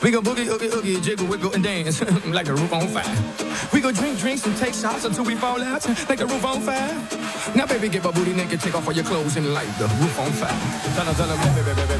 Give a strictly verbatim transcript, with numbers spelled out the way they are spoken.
We go boogie, oogie, oogie, jiggle, wiggle, and dance like the roof on fire. We go drink drinks and take shots until we fall out like the roof on fire. Now, baby, get my booty naked, take off all your clothes and light the roof on fire. Tell her, tell her, baby, baby, baby.